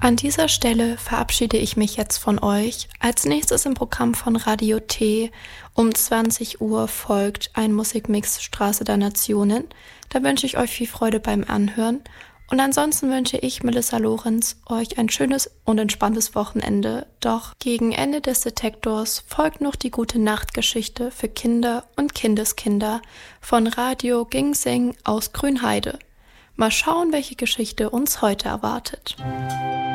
An dieser Stelle verabschiede ich mich jetzt von euch. Als nächstes im Programm von Radio T um 20 Uhr folgt ein Musikmix Straße der Nationen. Da wünsche ich euch viel Freude beim Anhören. Und ansonsten wünsche ich, Melissa Lorenz, euch ein schönes und entspanntes Wochenende. Doch gegen Ende des Detektors folgt noch die Gute-Nacht-Geschichte für Kinder und Kindeskinder von Radio Ginseng aus Grünheide. Mal schauen, welche Geschichte uns heute erwartet.